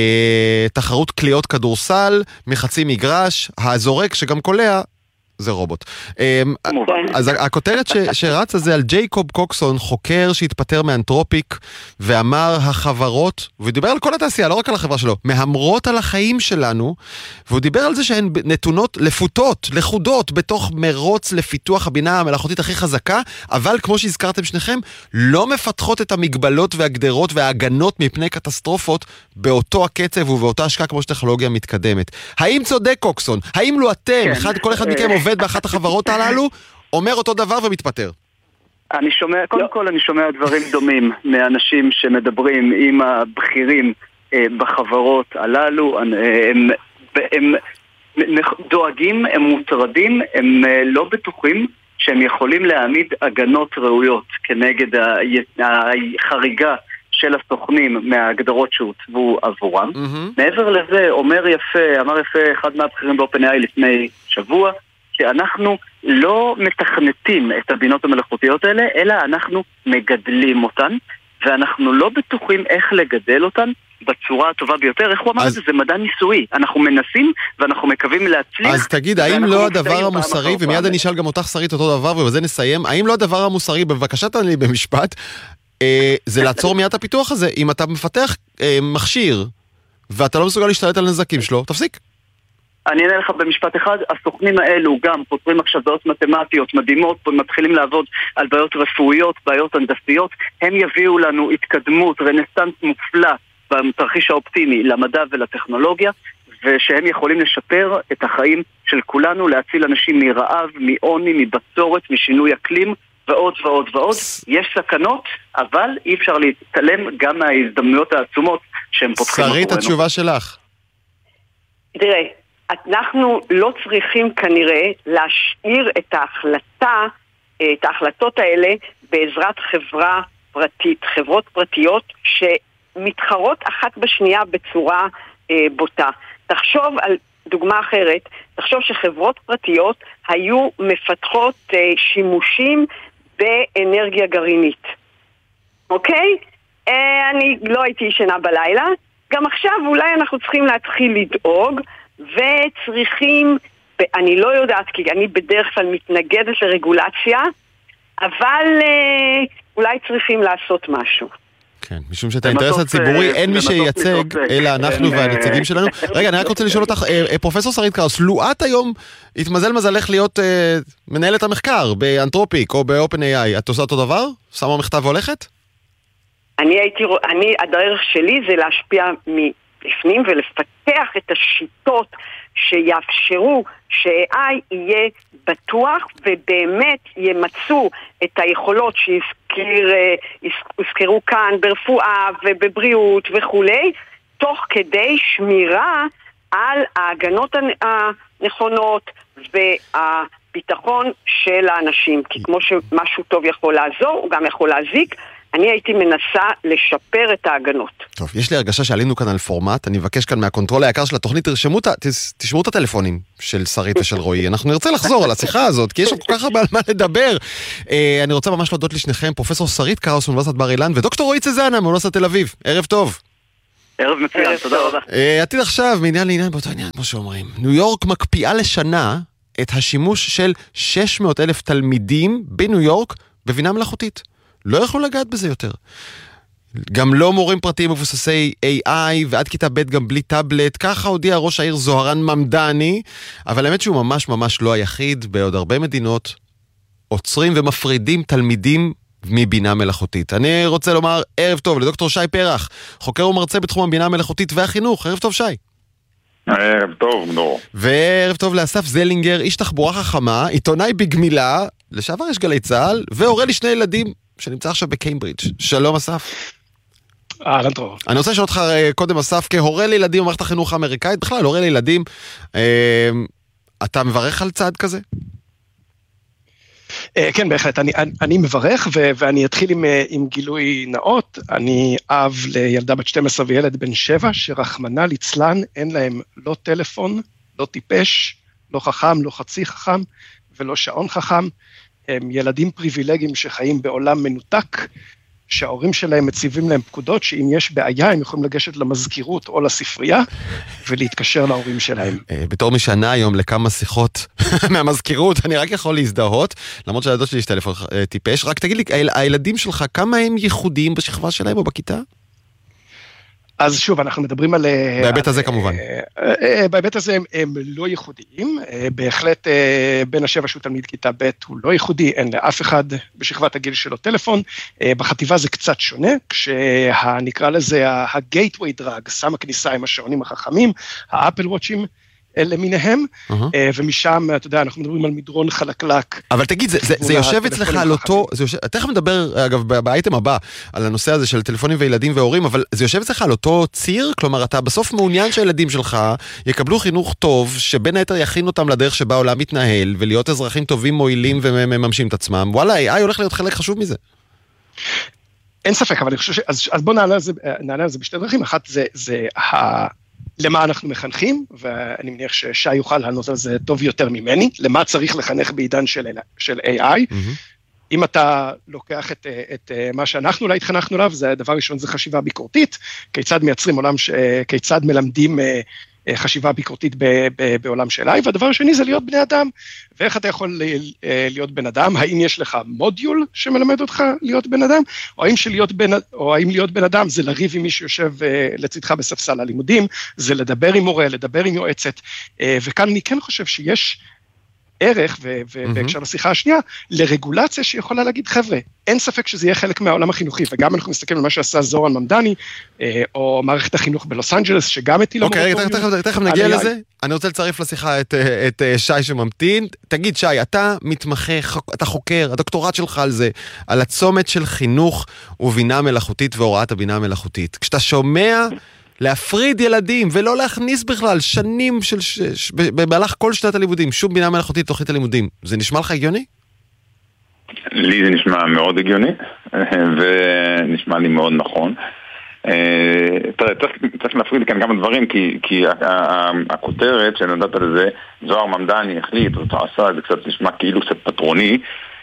תחרות קליעות כדורסל מחצי מגרש, הזורק שגם קולע זה רובוט. אז הכותרת שרצה זה על ג'ייקוב קוקסון, חוקר שהתפטר מאנתרופיק, ואמר החברות, והוא דיבר על כל התעשייה, לא רק על החברה שלו, מהמרות על החיים שלנו, והוא דיבר על זה שהן נתונות לפותות, לחודות, בתוך מרוץ לפיתוח הבינה המלאכותית הכי חזקה, אבל כמו שהזכרתם שניכם, לא מפתחות את המגבלות והגדרות וההגנות מפני קטסטרופות באותו הקצב ובאותה השקעה כמו שטכנולוגיה מתקדמת. האם צודק קוקסון? האם לא אתם, כל אחד מכם עובד באחת החברות הללו, אומר אותו דבר ומתפטר? קודם כל אני שומע דברים דומים מאנשים שמדברים עם הבכירים בחברות הללו, הם דואגים, הם מוטרדים, הם לא בטוחים שהם יכולים להעמיד הגנות ראויות כנגד החריגה של הסוכנים מההגדרות שהוצבו עבורם. מעבר לזה, אמר יפה אחד מהבכירים ב-OpenAI לפני שבוע, שאנחנו לא מתכנתים את הבינות המלאכותיות האלה, אלא אנחנו מגדלים אותן, ואנחנו לא בטוחים איך לגדל אותן בצורה הטובה ביותר. איך הוא אמר את זה? זה מדע ניסויי. אנחנו מנסים ואנחנו מקווים להצליח. אז תגיד, האם לא הדבר המוסרי, ומיד אני אשאל גם אותך שרית אותו דבר, ובזה נסיים, האם לא הדבר המוסרי, בבקשה תן לי במשפט, זה לעצור מיד הפיתוח הזה? אם אתה מפתח מכשיר, ואתה לא מסוגל להשתלט על נזקים שלו, תפסיק. אני אענה לך במשפט אחד, הסוכנים האלו גם פותרים עכשיו בעיות מתמטיות מדהימות, מתחילים לעבוד על בעיות רפואיות, בעיות הנדסיות, הם יביאו לנו התקדמות, רנסנס מופלא בתרחיש האופטימי למדע ולטכנולוגיה, ושהם יכולים לשפר את החיים של כולנו, להציל אנשים מרעב, מעוני, מבצורת, משינוי אקלים, ועוד ועוד ועוד. יש סכנות, אבל אי אפשר להתעלם גם מההזדמנויות העצומות שהם פותחים עבורנו. שרית, התשובה שלך. תראה, אנחנו לא צריכים כנראה להשאיר את ההחלטות האלה בעזרת חברה פרטית, חברות פרטיות שמתחרות אחת בשנייה בצורה בוטה. תחשוב על דוגמה אחרת, תחשוב שחברות פרטיות היו מפתחות שימושים באנרגיה גרעינית. אוקיי? אני לא הייתי ישנה בלילה, גם עכשיו אולי אנחנו צריכים להתחיל לדאוג, וצריכים, אני לא יודעת, כי אני בדרך כלל מתנגדת לרגולציה, אבל אולי צריכים לעשות משהו. כן, משום שאת האינטרס הציבורי אין מי שייצג, אלא אנחנו והנציגים שלנו. רגע, אני רק רוצה לשאול אותך, פרופסור שרית קראוס, לו את היום התמזל מזלך להיות מנהלת המחקר באנתרופיק או ב-OpenAI, את עושה אותו דבר? שמה מכתב והולכת? הדרך שלי זה להשפיע בפנים ולפתח את השיטות שיאפשרו ש-AI יהיה בטוח ובאמת ימצאו את היכולות שהזכרו כאן ברפואה ובבריאות וכולי, תוך כדי שמירה על ההגנות הנכונות והביטחון של האנשים. כי כמו שמשהו טוב יכול לעזור, הוא גם יכול להזיק, אני הייתי מנסה לשפר את ההגנות. טוב, יש לי הרגשה שעלינו כאן על פורמט, אני מבקש כאן מהקונטרול היקר של התוכנית, תשמעו את הטלפונים של שרית ושל רועי, אנחנו נרצה לחזור על השיחה הזאת, כי יש עוד כל כך הרבה על מה לדבר. אני רוצה ממש להודות לשניכם, פרופסור שרית קראוס מאוניברסיטת בר אילן, ודוקטור רועי צזנה מאוניברסיטת תל אביב. ערב טוב. ערב מצוין, תודה רבה. עתיד עכשיו, מעניין לעניין באותו עניין, כמו שאומרים. ניו יורק מקפיאה לשנה את השימוש של 600,000 תלמידים בניו יורק בבינה מלאכותית. לא יכלו לגעת בזה יותר. גם לא מורים פרטיים מבוססי AI, ועד כיתה ב' גם בלי טאבלט, ככה הודיע ראש העיר זוהרן ממדני, אבל האמת שהוא ממש ממש לא היחיד, בעוד הרבה מדינות עוצרים ומפרידים תלמידים מבינה מלאכותית. אני רוצה לומר ערב טוב לדוקטור שי פרח, חוקר ומרצה בתחום הבינה המלאכותית והחינוך. ערב טוב שי. ערב טוב, נור. וערב טוב לאסף זלינגר, איש תחבורה חכמה, עיתונאי בגמילה, לשעבר יש גלי צהל, והורה לי 2 ילדים שנמצא עכשיו בקיימברידג'. שלום אסף. אהלן טוב. אני רוצה לשאול אותך קודם אסף, כהורה לילדים במערכת החינוך האמריקאית, בכלל הורה לילדים, אתה מברך על צעד כזה? כן, בהחלט, אני מברך, ואני אתחיל עם גילוי נאות. אני אב לילדה בת 12 וילד בן 7, שרחמנא ליצלן, אין להם לא טלפון, לא טיפש, לא חכם, לא חצי חכם, ולא שעון חכם. הם ילדים פריבילגיים שחיים בעולם מנותק, שההורים שלהם מציבים להם פקודות, שאם יש בעיה הם יכולים לגשת למזכירות או לספרייה, ולהתקשר להורים שלהם. בתור מי שנה היום לכמה שיחות מהמזכירות, אני רק יכול להזדהות, למרות שהילדות שלי יש טלפון טיפש, רק תגיד לי, הילדים שלך, כמה הם ייחודיים בשכבה שלהם או בכיתה? אז שוב, אנחנו מדברים על... בהיבט הזה כמובן. בהיבט הזה הם לא ייחודיים, בהחלט בן 7 שהוא תלמיד כיתה ב' הוא לא ייחודי, אין לאף אחד בשכבת הגיל שלו טלפון, בחטיבה זה קצת שונה, כשנקרא לזה ה-gateway drug, סם הכניסה עם השעונים החכמים, האפל וואצ'ים, למיניהם, ומשם, אתה יודע, אנחנו מדברים על מדרון חלקלק. אבל תגיד, זה יושב אצלך על אותו, תכף מדבר, אגב, באייטם הבא, על הנושא הזה של טלפונים וילדים והורים, אבל זה יושב אצלך על אותו ציר? כלומר, אתה בסוף מעוניין שהילדים שלך יקבלו חינוך טוב, שבין היתר יכין אותם לדרך שבה העולם מתנהל, ולהיות אזרחים טובים, מועילים ומממשים את עצמם. וואלה, AI הולך להיות חלק חשוב מזה. אין ספק, אבל אני חושב אז בוא נענה על זה בשתי דרכים. אחת זה למה אנחנו מחנכים, ואני מניח ששי יוכל לענות על זה טוב יותר ממני, למה צריך לחנך בעידן של AI. אם אתה לוקח את מה שאנחנו אולי התחנכנו עליו, זה הדבר ראשון, זה חשיבה ביקורתית, כיצד מייצרים עולם, כיצד מלמדים חשיבה ביקורתית בעולם של AI, והדבר השני זה להיות בני אדם, ואיך אתה יכול להיות בן אדם, האם יש לך מודיול שמלמד אותך להיות בן אדם, או האם להיות בן אדם זה לריב עם מי שיושב לצדך בספסל הלימודים, זה לדבר עם מורה, לדבר עם יועצת, וכאן אני כן חושב שיש ערך, ובהקשר לשיחה השנייה, לרגולציה שיכולה להגיד, חבר'ה, אין ספק שזה יהיה חלק מהעולם החינוכי, וגם אנחנו מסתכלים על מה שעשה זוהרן ממדני, או מערכת החינוך בלוס אנג'לס, שגם הטילה... אוקיי, תכף נגיע לזה. אני רוצה לצרף לשיחה את שי שממתין. תגיד, שי, אתה מתמחה, אתה חוקר, הדוקטורט שלך על זה, על הצומת של חינוך ובינה מלאכותית והוראת הבינה המלאכותית. כשאתה שומע להפריד ילדים ולא להכניס בכלל שנים במהלך כל שנת הלימודים, שום בינה מלאכותית תוכנית הלימודים, זה נשמע לך הגיוני? לי זה נשמע מאוד הגיוני, ונשמע לי מאוד נכון. תראה, צריך להפריד כאן כמה דברים, כי הכותרת שנודעת על זה, זוהר ממדני החליט, אותו עשה, זה קצת נשמע כאילו קצת פטרוני,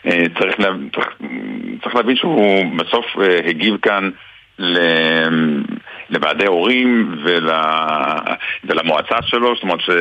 צריך להבין שהוא בסוף הגיב כאן לוועדי הורים ולמועצה שלו, זאת אומרת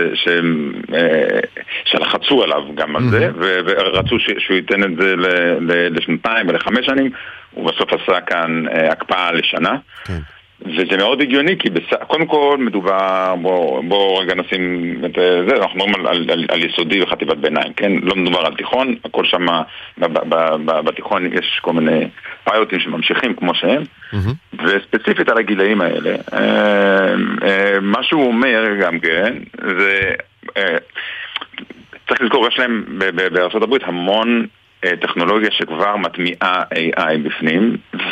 שלחצו עליו גם על זה, ורצו שהוא ייתן את זה לשנתיים ול5 שנים, הוא בסוף עשה כאן הקפאה לשנה. וזה מאוד הגיוני, כי קודם כל מדובר, בוא רגע נשים את זה, אנחנו מדברים על יסודי וחטיבת ביניים, כן? לא מדובר על תיכון, הכל שם, בתיכון יש כל מיני פיוטים שממשיכים כמו שהם, וספציפית על הגילאים האלה, מה שהוא אומר גם כן, זה, צריך לזכור, יש להם בארצות הברית המון טכנולוגיה שכבר מטמיעה AI בפנים,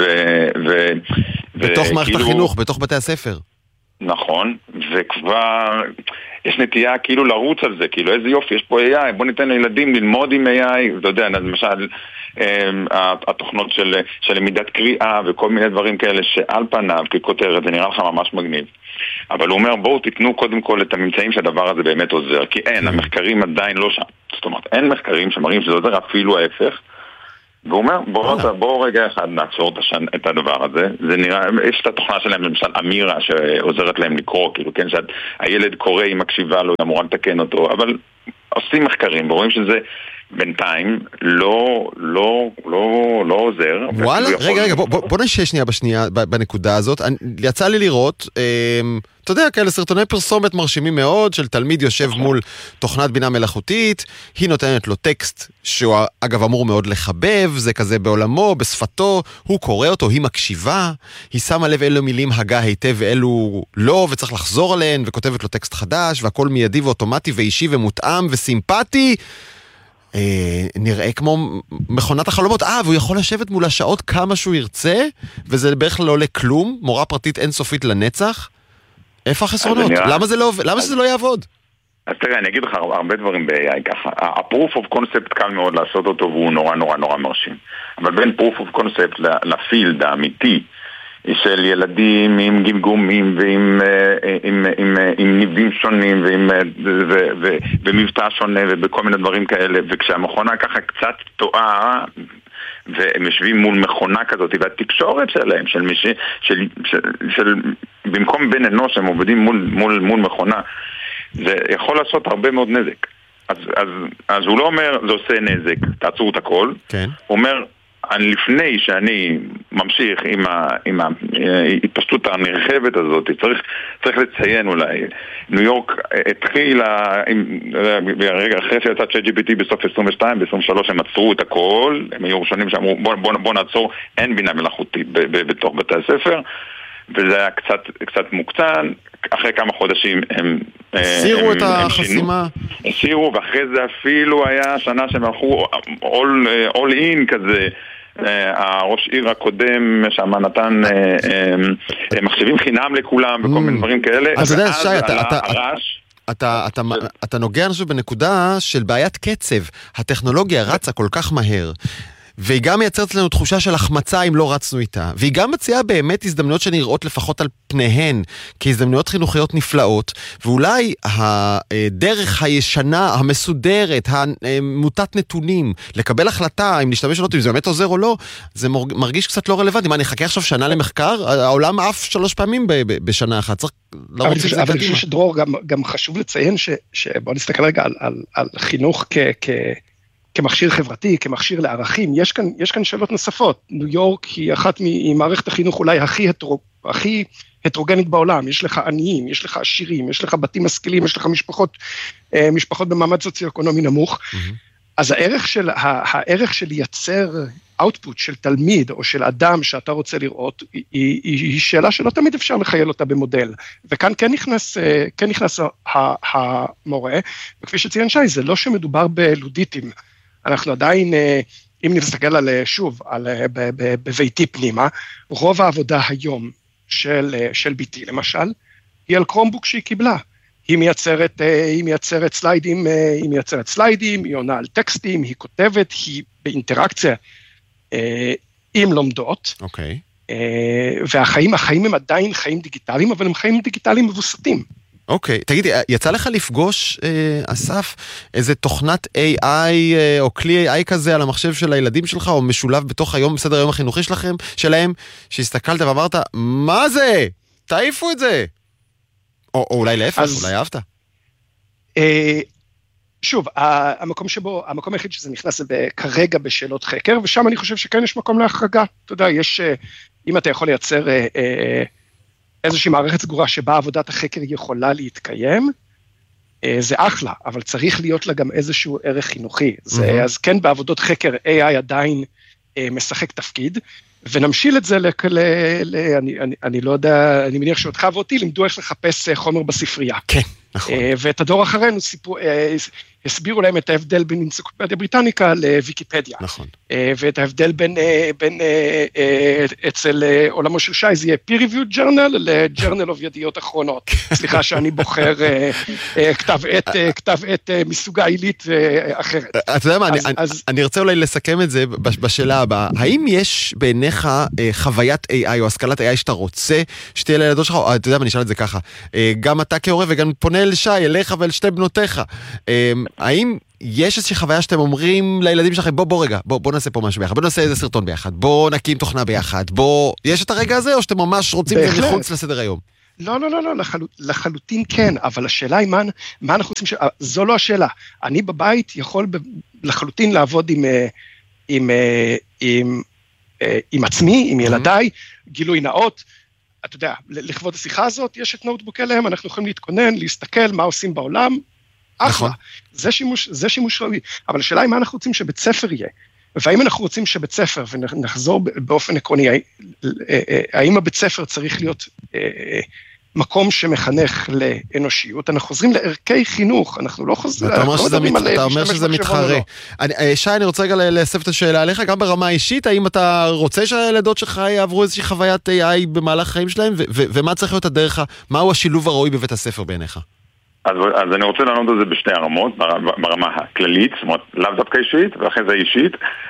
בתוך מערכת החינוך, בתוך בתי הספר. נכון, וכבר יש נטייה כאילו לרוץ על זה, כאילו איזה יופי, יש פה AI, בוא ניתן לילדים ללמוד עם AI, אתה יודע, למשל, התוכנות של למידת קריאה וכל מיני דברים כאלה שעל פניו ככותרת זה נראה לך ממש מגניב. אבל הוא אומר בואו תיתנו קודם כל את הממצאים שהדבר הזה באמת עוזר, כי אין, המחקרים עדיין לא שם. זאת אומרת, אין מחקרים שמראים שזה עוזר, אפילו ההפך. והוא אומר, בואו רגע אחד נעצור את הדבר הזה. זה נראה, יש את התוכנה שלהם, למשל אמירה שעוזרת להם לקרוא, כאילו, כן, שהילד קורא, היא מקשיבה לו, היא אמורה לתקן אותו, אבל עושים מחקרים, ורואים שזה בינתיים לא עוזר. וואלה, רגע, בוא נשאר שנייה בנקודה הזאת. יצא לי לראות, אתה יודע, כאלה סרטוני פרסומת מרשימים מאוד, של תלמיד יושב מול תוכנת בינה מלאכותית, היא נותנת לו טקסט, שהוא אגב אמור מאוד לחבב, זה כזה בעולמו, בשפתו, הוא קורא אותו, היא מקשיבה, היא שמה לב אילו מילים הגה היטב ואילו לא, וצריך לחזור עליהן, וכותבת לו טקסט חדש, והכל מיידי ואוטומטי ואישי ומותאם וסימפטי, נראה כמו מכונת החלומות. והוא יכול לשבת מול השעות כמה שהוא ירצה, וזה בערך לא עולה כלום, מורה פרטית אינסופית לנצח. איפה החסרונות? למה שזה לא יעבוד? אז תראה, אני אגיד לך הרבה דברים ב-AI ככה. ה-proof of concept קל מאוד לעשות אותו, והוא נורא נורא נורא מרשים. אבל בין proof of concept לפילד האמיתי, של ילדים עם גמגומים ועם ניבים שונים ומבטא שונה ובכל מיני דברים כאלה, וכשהמכונה ככה קצת טועה והם יושבים מול מכונה כזאת והתקשורת שלהם של במקום בן אנוש הם עובדים מול מכונה, זה יכול לעשות הרבה מאוד נזק. אז הוא לא אומר זה עושה נזק, תעצרו את הכל. כן. הוא אומר לפני שאני ממשיך עם ההתפשטות הנרחבת הזאת, צריך לציין אולי, ניו יורק התחילה, רגע אחרי שיצא ChatGPT בסוף 22, ב-23 הם עצרו את הכל, הם היו ראשונים שאמרו בוא נעצור, אין בינה מלאכותית בתוך בתי הספר, וזה היה קצת מוקצן, אחרי כמה חודשים הם הסירו את החסימה. הסירו, ואחרי זה אפילו היה שנה שהם הלכו all in כזה, הראש עיר הקודם שמה נתן מחשבים חינם לכולם וכל מיני דברים כאלה. אז אתה יודע, שי, אתה נוגע נשהו בנקודה של בעיית קצב. הטכנולוגיה רצה כל כך מהר, והיא גם מייצרת לנו תחושה של החמצה אם לא רצנו איתה, והיא גם מציעה באמת הזדמנויות שנראות לפחות על פניהן כהזדמנויות חינוכיות נפלאות, ואולי הדרך הישנה, המסודרת, המוטת נתונים, לקבל החלטה אם להשתמש או לא, אם זה באמת עוזר או לא, זה מרגיש קצת לא רלוונטי. מה, אני אחכה עכשיו שנה למחקר? העולם עף 3 פעמים בשנה אחת, צריך לרוץ את זה קדימה. אבל אני חושב שדרור, גם חשוב לציין שבוא נסתכל רגע על חינוך כמכשיר חברתי, כמכשיר לערכים. יש כאן שאלות נוספות. ניו יורק היא אחת ממערכת החינוך אולי הכי הטרוגנית בעולם. יש לך עניים, יש לך עשירים, יש לך בתים משכילים, יש לך משפחות במעמד סוציו-אקונומי נמוך. אז הערך של לייצר output של תלמיד או של אדם שאתה רוצה לראות, היא שאלה שלא תמיד אפשר לחייל אותה במודל. וכאן כן נכנס המורה, וכפי שציין שי, זה לא שמדובר בלודיטים. אנחנו עדיין, אם נסתכל בביתי פנימה, רוב העבודה היום של ביתי, למשל, היא על קרומבוק שהיא קיבלה. היא מייצרת סליידים, היא עונה על טקסטים, היא כותבת, היא באינטראקציה עם לומדות. אוקיי. והחיים הם עדיין חיים דיגיטליים, אבל הם חיים דיגיטליים מבוסתים. אוקיי, תגידי, יצא לך לפגוש, אסף, איזה תוכנת AI או כלי AI כזה על המחשב של הילדים שלך, או משולב בתוך היום, בסדר היום החינוכי שלהם, שהסתכלת ואמרת, מה זה? תעיפו את זה! או אולי להפך, אולי אהבת? שוב, המקום היחיד שזה נכנס זה כרגע בשאלות חקר, ושם אני חושב שכן יש מקום להחרגה. אתה יודע, אם אתה יכול לייצר איזושהי מערכת סגורה שבה עבודת החקר יכולה להתקיים, זה אחלה, אבל צריך להיות לה גם איזשהו ערך חינוכי. אז כן, בעבודות חקר AI עדיין משחק תפקיד, ונמשיל את זה אני לא יודע, אני מניח שאותך ואותי לימדו איך לחפש חומר בספרייה. כן, ואת הדור אחרינו הסבירו להם את ההבדל בין אנציקלופדיה בריטניקה לוויקיפדיה. נכון. ואת ההבדל בין אצל עולמו של שי, זה יהיה peer reviewed journal ל-journal of ידיעות אחרונות. סליחה שאני בוחר כתב עת מסוגה עילית אחרת. אתה יודע מה, אני רוצה אולי לסכם את זה בשאלה הבאה. האם יש בעיניך חוויית AI או השכלת AI שאתה רוצה שתהיה לילדות שלך? אתה יודע מה, נשאל את זה ככה. גם אתה כהורה וגם פונה לשי, אליך ואל שתי בנותיך. האם יש איזושהי חוויה שאתם אומרים לילדים שלכם, בוא נעשה פה משהו ביחד, בוא נעשה איזה סרטון ביחד, בוא נקים תוכנה ביחד, יש את הרגע הזה או שאתם ממש רוצים את זה מחוץ לסדר היום? לא, לחלוטין כן, אבל השאלה היא מה אנחנו רוצים, זו לא השאלה. אני בבית יכול לחלוטין לעבוד עם עצמי, עם ילדיי, גילוי נאות, אתה יודע, לכבוד השיחה הזאת, יש את נוטבוק אליהם, אנחנו יכולים להתכונן, להסתכל מה עושים בעולם, אחלה, זה שימוש ראוי, אבל השאלה היא מה אנחנו רוצים שבית ספר יהיה, והאם אנחנו רוצים שבית ספר, ונחזור באופן עקרוני, האם הבית ספר צריך להיות מקום שמחנך לאנושיות, אנחנו חוזרים לערכי חינוך, אנחנו לא חוזרים, אתה אומר שזה מתחרה. שי, אני רוצה רגע להסב את השאלה עליך, גם ברמה האישית, האם אתה רוצה שהילדות שלך יעברו איזושהי חוויית AI במהלך החיים שלהם, ומה צריך להיות הדרך, מהו השילוב הראוי בבית הספר בעיניך? אז אני רוצה לענות על זה בשתי הרמות, ברמה הכללית, זאת אומרת, לאו דווקא אישית, ואחרי זה אישית,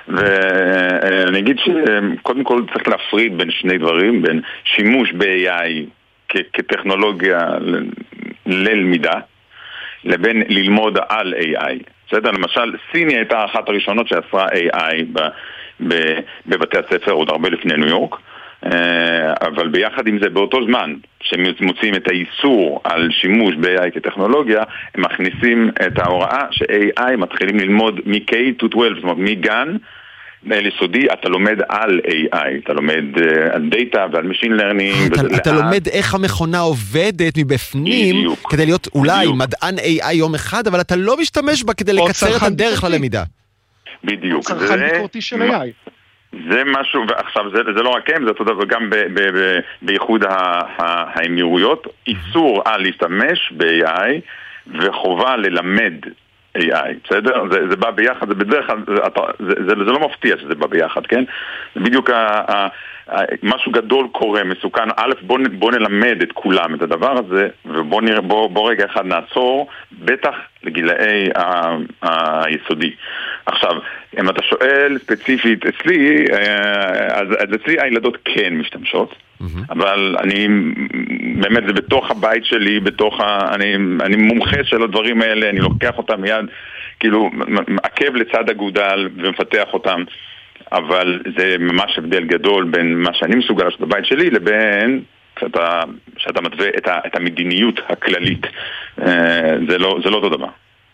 ואני אגיד שקודם כל צריך להפריד בין שני דברים, בין שימוש ב-AI כטכנולוגיה ללמידה, לבין ללמוד על AI. בסדר? למשל, סיני הייתה אחת הראשונות שעשרה AI בבתי הספר, עוד הרבה לפני ניו יורק, אבל ביחד עם זה באותו זמן שמוצאים את האיסור על שימוש ב-AI כטכנולוגיה, הם מכניסים את ההוראה ש-AI מתחילים ללמוד מ-K-12, זאת אומרת מגן ליסודי, אתה לומד על AI, אתה לומד על דאטה ועל Machine Learning. אתה לומד איך המכונה עובדת מבפנים, כדי להיות אולי מדען AI יום אחד, אבל אתה לא משתמש בה כדי לקצר את הדרך ללמידה. בדיוק. צרכן ביקורתי של AI. זה משהו, ועכשיו זה לא רק הם, זה אותו דבר גם בייחוד האמירויות, איסור על להשתמש ב-AI וחובה ללמד AI, בסדר? זה בא ביחד, זה בדרך כלל, זה לא מפתיע שזה בא ביחד, כן? זה בדיוק משהו גדול קורה, מסוכן. א', בוא נלמד את כולם את הדבר הזה, ובוא רגע אחד נעצור, בטח לגילאי היסודי. עכשיו, אם אתה שואל ספציפית אצלי, אז אצלי הילדות כן משתמשות, אבל אני, באמת זה בתוך הבית שלי, אני מומחה של הדברים האלה, אני לוקח אותם מיד, כאילו, עקב לצד אגודל ומפתח אותם, אבל זה ממש הבדל גדול בין מה שאני מסוגל לעשות בבית שלי לבין שאתה מתווה את המדיניות הכללית. זה לא אותו דבר.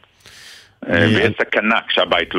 ויש סכנה כשהבית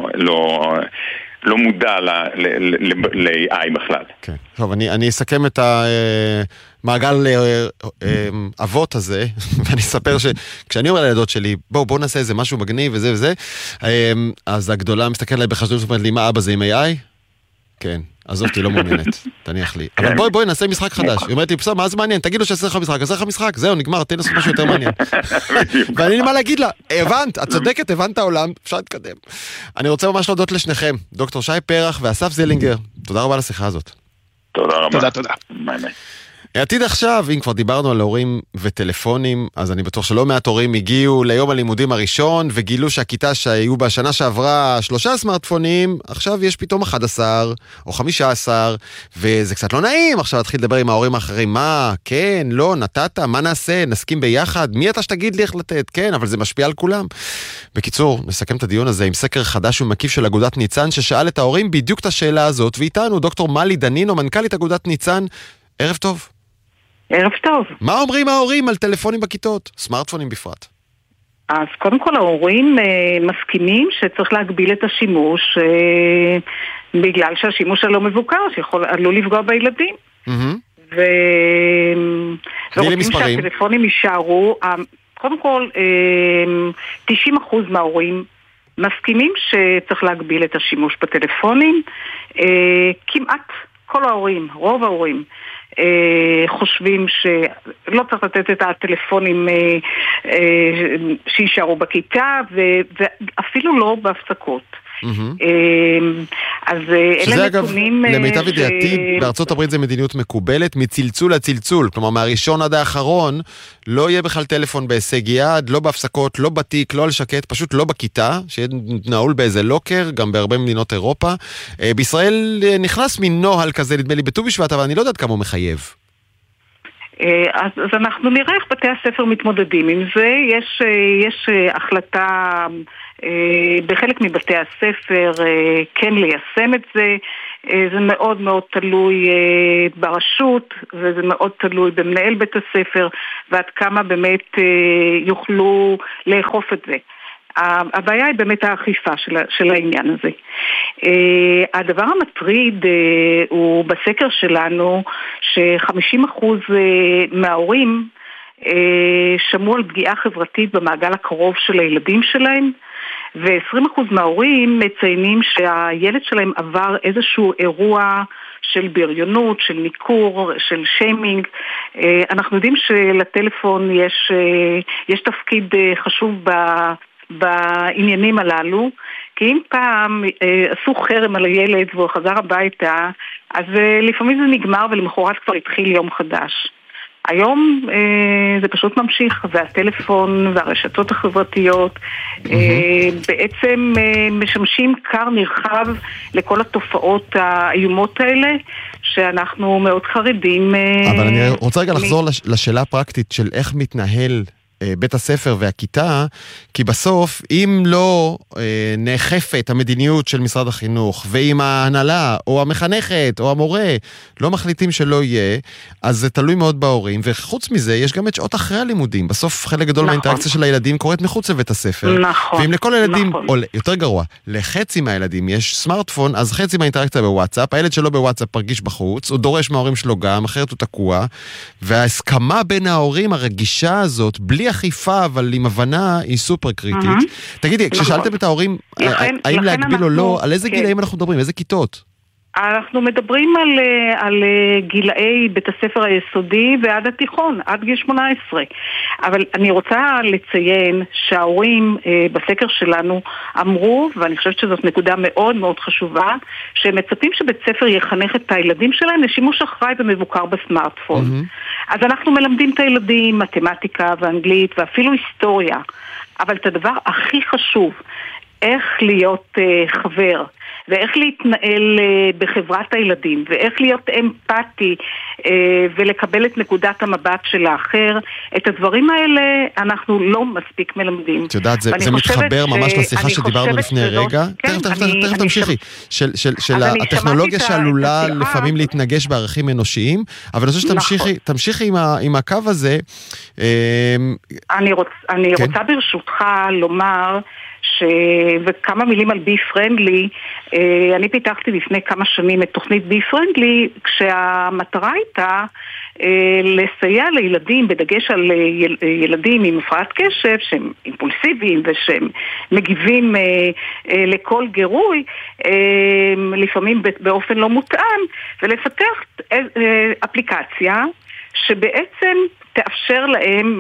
לא מודע ל-AI בכלל. כן. טוב, אני אסכם את המעגל אבות הזה, ואני אספר שכשאני אומר לילדות שלי, בואו נעשה איזה משהו מגניב וזה וזה, אז הגדולה מסתכלת עליי בחשדנות, אומרת לי, מה אבא זה עם AI? כן, עזוב אותי, לא מעוניינת, תניח לי. אבל בואי נעשה משחק חדש. היא אומרת לי, בסדר, מה זה מעניין? תגיד לו שעשה לך משחק, עשה לך משחק, זהו, נגמר, תן לעשות משהו יותר מעניין. ואני לי מה להגיד לה, הבנת, את צודקת, הבנת העולם, אפשר להתקדם. אני רוצה ממש להודות לשניכם, דוקטור שי פרח ואסף זילינגר, תודה רבה על השיחה הזאת. תודה רבה. תודה. עתיד עכשיו, אם כבר דיברנו על הורים וטלפונים, אז אני בטוח שלא מעט הורים הגיעו ליום הלימודים הראשון, וגילו שהכיתה שהיו בשנה שעברה 3 סמארטפונים, עכשיו יש פתאום 11 או 15, וזה קצת לא נעים, עכשיו להתחיל לדבר עם ההורים האחרים, מה, כן, לא, נתת, מה נעשה, נסכים ביחד, מי אתה שתגיד לי איך לתת, כן, אבל זה משפיע על כולם. בקיצור, נסכם את הדיון הזה עם סקר חדש ומקיף של אגודת ניצן, ששאל את ההורים בדיוק את השאלה הזאת, ואיתנו דוקטור מלי דנינו, מנכ"לית אגודת ניצן. ערב טוב. ערב טוב. מה אומרים ההורים על טלפונים בכיתות? סמארטפונים בפרט. אז קודם כל ההורים מסכימים שצריך להגביל את השימוש בגלל שהשימוש הלא מבוקר עלול לפגוע בילדים. ורוצים שהטלפונים יישארו. קודם כל 90% מההורים מסכימים שצריך להגביל את השימוש בטלפונים. כמעט כל ההורים, רוב ההורים חושבים שלא צריך לתת את הטלפונים שישארו בכיתה, ואפילו לא בהפסקות. אז שזה אגב, למיטב ידיעתי, בארצות הברית זה מדיניות מקובלת, מצלצול לצלצול, כלומר מהראשון עד האחרון, לא יהיה בכלל טלפון בהישג יד, לא בהפסקות, לא בתיק, לא על שקט, פשוט לא בכיתה, שיהיה נעול באיזה לוקר, גם בהרבה מדינות אירופה. בישראל נכנס מנוהל כזה, נדמה לי בט"ו בשבט, אבל אני לא יודעת כמה הוא מחייב. אז אנחנו נראה איך בתי הספר מתמודדים עם זה. יש החלטה בחלק מבתי הספר כן ליישם את זה. זה מאוד מאוד תלוי ברשות, וזה מאוד תלוי במנהל בית הספר, ועד כמה באמת יוכלו לאכוף את זה. הבעיה היא באמת האכיפה של העניין הזה. הדבר המטריד הוא בסקר שלנו ש50% מההורים שמעו על פגיעה חברתית במעגל הקרוב של הילדים שלהם, ו20% מההורים מציינים שהילד שלהם עבר איזשהו אירוע של בריונות, של ניכור, של שיימינג. אנחנו יודעים שלטלפון יש תפקיד חשוב בעניינים הללו, כי אם פעם עשו חרם על הילד והוא חזר הביתה, אז לפעמים זה נגמר ולמחרת כבר התחיל יום חדש. היום זה פשוט ממשיך, והטלפון והרשתות החברתיות בעצם משמשים קר נרחב לכל התופעות האיומות האלה, שאנחנו מאוד חרדים. אבל אני רוצה רגע לחזור לשאלה הפרקטית של איך מתנהל בית הספר והכיתה, כי בסוף, אם לא נאכפת המדיניות של משרד החינוך, ואם ההנהלה, או המחנכת, או המורה, לא מחליטים שלא יהיה, אז זה תלוי מאוד בהורים, וחוץ מזה, יש גם את שעות אחרי הלימודים. בסוף, חלק גדול מהאינטראקציה של הילדים קורית מחוץ לבית הספר. ואם לכל הילדים, או יותר גרוע, לחצי מהילדים יש סמארטפון, אז חצי מהאינטראקציה בוואטסאפ, הילד שלו בוואטסאפ פרגיש בחוץ, הוא דורש מההורים שלו גם, אחרת הוא תקוע, וההסכמה בין ההורים, הרגישה הזאת, בלי אכיפה, אבל עם הבנה, היא סופר קריטית. תגידי, כששאלתם את ההורים, האם להגביל או לא, על איזה גילאים אנחנו מדברים? איזה כיתות? אנחנו מדברים על גילאי בית הספר היסודי ועד התיכון, עד גיל 18. אבל אני רוצה לציין שההורים בסקר שלנו אמרו, ואני חושבת שזאת נקודה מאוד מאוד חשובה, שהם מצפים שבית ספר יחנך את הילדים שלהם לשימוש אחראי ומבוקר בסמארטפון. אז אנחנו מלמדים את הילדים מתמטיקה ואנגלית ואפילו היסטוריה, אבל את הדבר הכי חשוב, איך להיות חבר, ואיך להתנהל בחברת הילדים, ואיך להיות אמפתי ולקבל את נקודת המבט של האחר, את הדברים האלה אנחנו לא מספיק מלמדים. את יודעת, זה מתחבר ממש לשיחה שדיברנו לפני רגע. תכף תמשיכי. של הטכנולוגיה שעלולה לפעמים להתנגש בערכים אנושיים, אבל אני חושב שתמשיכי עם הקו הזה. אני רוצה ברשותך לומר וכמה מילים על בי פרנדלי. אני פיתחתי לפני כמה שנים את תוכנית בי פרנדלי, כשהמטרה הייתה לסייע לילדים, בדגש על ילדים עם הפרעת קשב, שהם אימפולסיביים ושהם מגיבים לכל גירוי, לפעמים באופן לא מותאם, ולפתח אפליקציה שבעצם תאפשר להם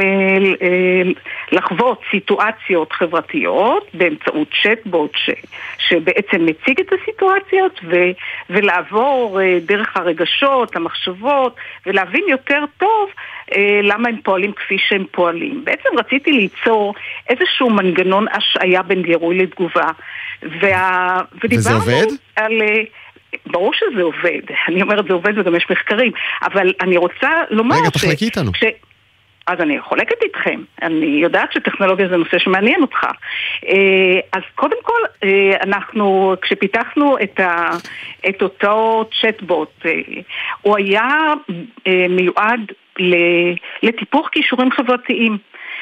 לחוות סיטואציות חברתיות באמצעות צ'טבוט שבעצם מציג את הסיטואציות ולעבור דרך הרגשות, המחשבות, ולהבין יותר טוב למה הם פועלים כפי שהם פועלים. בעצם רציתי ליצור איזשהו מנגנון השעיה בין גירוי לתגובה. וזה עובד? ברור שזה עובד, אני אומרת זה עובד וגם יש מחקרים, אבל אני רוצה לומר רגע, תחלקי איתנו. אז אני חולקת איתכם, אני יודעת שטכנולוגיה זה נושא שמעניין אותך. אז קודם כל, אנחנו, כשפיתחנו את אותו צ'טבוט, הוא היה מיועד לטיפוח כישורים חברתיים.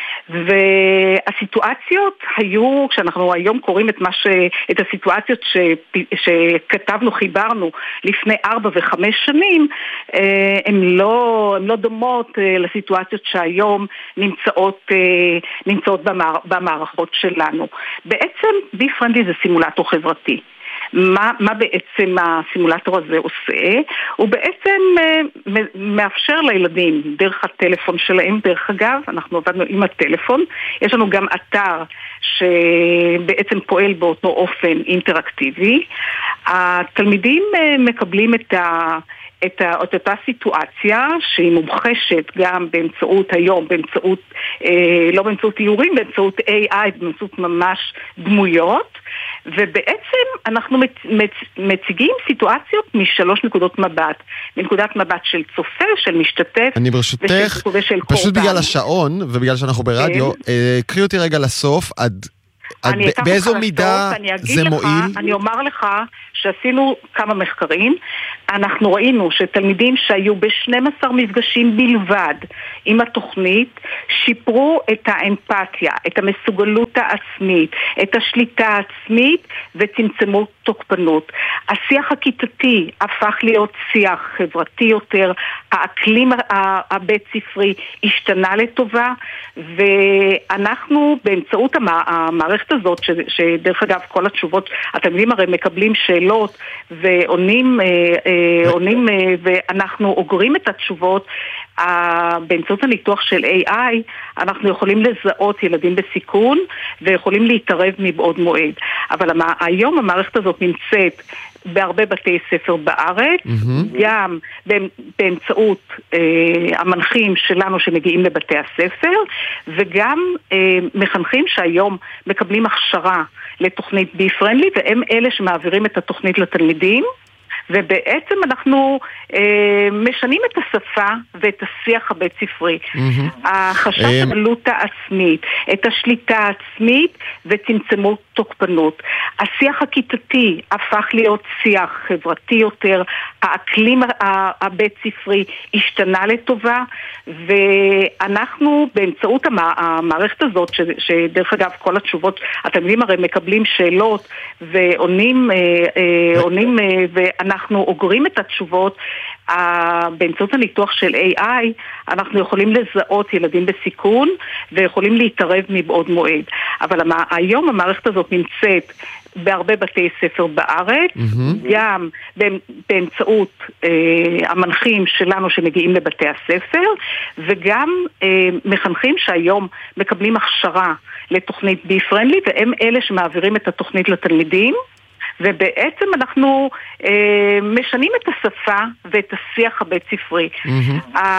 והסיטואציות היו, כשאנחנו היום קוראים את הסיטואציות שכתבנו, חיברנו לפני 4 ו5 שנים, הן לא דומות לסיטואציות שהיום נמצאות במערכות שלנו. בעצם בי פרנדלי זה סימולטור חברתי. מה בעצם הסימולטור הזה עושה? הוא בעצם מאפשר לילדים דרך הטלפון שלהם, דרך אגב, אנחנו עבדנו עם הטלפון, יש לנו גם אתר שבעצם פועל באותו אופן אינטראקטיבי. התלמידים מקבלים את אותה סיטואציה שהיא מומחשת גם באמצעות היום, לא באמצעות איורים, באמצעות AI, באמצעות ממש דמויות, ובעצם אנחנו מציגים סיטואציות משלוש נקודות מבט. מנקודת מבט של צופה, של משתתף, אני ברשותך, פשוט בגלל השעון ובגלל שאנחנו ברדיו, קריא אותי רגע לסוף, באיזו מידה זה מועיל? אני אומר לך שעשינו כמה מחקרים, אנחנו ראינו שתלמידים שהיו ב12 מפגשים בלבד עם התוכנית, שיפרו את האמפתיה, את המסוגלות העצמית, את השליטה העצמית וצמצמו תוקפנות. השיח הכיתתי הפך להיות שיח חברתי יותר, האקלים הבית ספרי השתנה לטובה, ואנחנו באמצעות המערכת הזאת, שדרך אגב כל התשובות, התלמידים הרי מקבלים שאלות ועונים, ואנחנו אוגרים את התשובות, באמצעות הניתוח של AI, אנחנו יכולים לזהות ילדים בסיכון, ויכולים להתערב מבעוד מועד. אבל היום המערכת הזאת נמצאת בהרבה בתי ספר בארץ, גם באמצעות המנחים שלנו שמגיעים לבתי הספר, וגם מחנכים שהיום מקבלים הכשרה לתוכנית בי-פרנדלי, והם אלה שמעבירים את התוכנית לתלמידים, ובעצם אנחנו משנים את השפה ואת השיח הבית ספרי. החשש העלות העצמית, את השליטה העצמית וצמצמו תוקפנות. השיח הכיתתי הפך להיות שיח חברתי יותר, האקלים הבית ספרי השתנה לטובה, ואנחנו באמצעות המערכת הזאת, שדרך אגב כל התשובות, התלמידים הרי מקבלים שאלות ועונים, ואנחנו אוגרים את התשובות באמצעות הניתוח של AI, אנחנו יכולים לזהות ילדים בסיכון ויכולים להתערב מבעוד מועד. אבל היום המערכת הזאת נמצאת בהרבה בתי ספר בארץ, גם באמצעות המנחים שלנו שמגיעים לבתי הספר, וגם מחנכים שהיום מקבלים הכשרה לתוכנית בי-פרנדלי, והם אלה שמעבירים את התוכנית לתלמידים, ובעצם אנחנו משנים את השפה ואת השיח הבית ספרי.